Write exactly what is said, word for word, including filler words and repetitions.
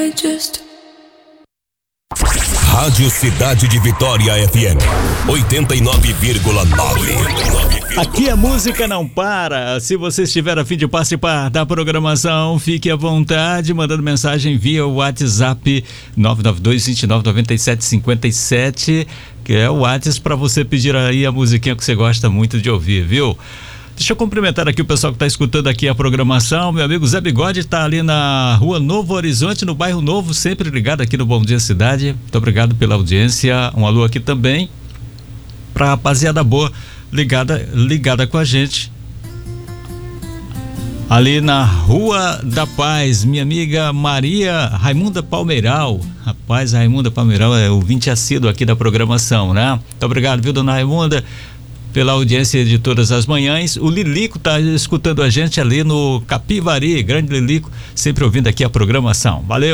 Rádio Cidade de Vitória F M oitenta e nove vírgula nove. Aqui a música não para. Se você estiver a fim de participar da programação, fique à vontade, mandando mensagem via WhatsApp nove nove dois, dois nove, nove sete cinco sete, que é o WhatsApp para você pedir aí a musiquinha que você gosta muito de ouvir, viu? Deixa eu cumprimentar aqui o pessoal que está escutando aqui a programação. Meu amigo Zé Bigode está ali na Rua Novo Horizonte, no bairro Novo, sempre ligado aqui no Bom Dia Cidade. Muito obrigado pela audiência. Um alô aqui também para a rapaziada boa ligada, ligada com a gente. Ali na Rua da Paz, minha amiga Maria Raimunda Palmeiral. Rapaz, a Raimunda Palmeiral é ouvinte assíduo aqui da programação, né? Muito obrigado, viu, dona Raimunda, pela audiência de todas as manhãs. O Lilico está escutando a gente ali no Capivari, grande Lilico, sempre ouvindo aqui a programação. Valeu!